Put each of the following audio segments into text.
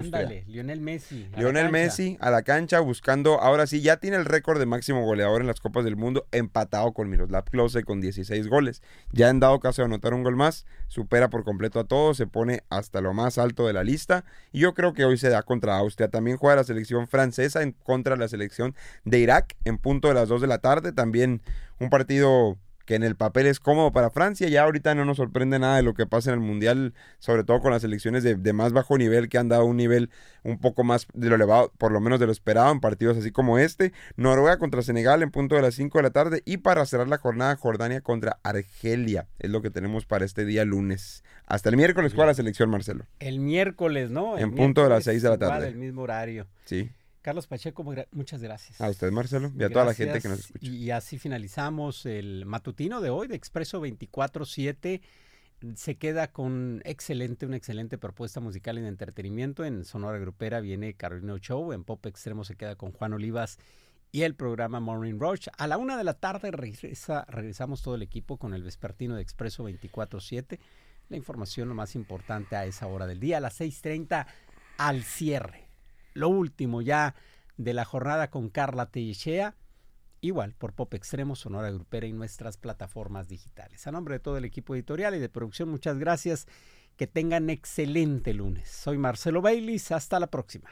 Austria. Ándale, Lionel Messi. Lionel Messi a la cancha buscando, ahora sí, ya tiene el récord de máximo goleador en las Copas del Mundo, empatado con Miroslav Klose con 16 goles. Ya en dado caso de anotar un gol más, supera por completo a todos, se pone hasta lo más alto de la lista. Y yo creo que hoy se da contra Austria. También juega la selección francesa en contra de la selección de Irak en punto de las 2 de la tarde. También un partido que en el papel es cómodo para Francia. Ya ahorita no nos sorprende nada de lo que pasa en el Mundial, sobre todo con las selecciones de más bajo nivel, que han dado un nivel un poco más de lo elevado, por lo menos de lo esperado, en partidos así como este. Noruega contra Senegal en punto de las 5 de la tarde, y para cerrar la jornada, Jordania contra Argelia. Es lo que tenemos para este día lunes. Hasta el miércoles juega la selección, Marcelo. El miércoles, ¿no? En punto de las 6 de la igual, tarde. el mismo horario. Sí. Carlos Pacheco, muchas gracias. A usted, Marcelo, y a toda la gente que nos escucha. Y así finalizamos el matutino de hoy de Expreso 24/7. Se queda con una excelente propuesta musical y de entretenimiento. En Sonora Grupera viene Carolina Show. En Pop Extremo se queda con Juan Olivas y el programa Morning Rush. A la 1 de la tarde regresamos todo el equipo con el vespertino de Expreso 24/7. La información lo más importante a esa hora del día. A las 6:30 al cierre. Lo último ya de la jornada con Carla Tellechea, igual por Pop Extremo, Sonora Grupera y nuestras plataformas digitales. A nombre de todo el equipo editorial y de producción, muchas gracias. Que tengan excelente lunes. Soy Marcelo Baylis. Hasta la próxima.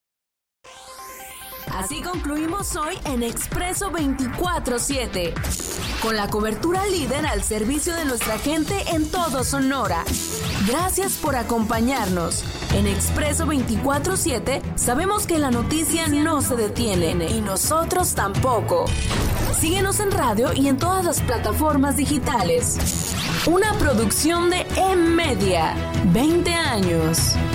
Así concluimos hoy en Expreso 24/7, con la cobertura líder al servicio de nuestra gente en todo Sonora. Gracias por acompañarnos. En Expreso 24/7 sabemos que la noticia no se detiene y nosotros tampoco. Síguenos en radio y en todas las plataformas digitales. Una producción de M-Media. 20 años.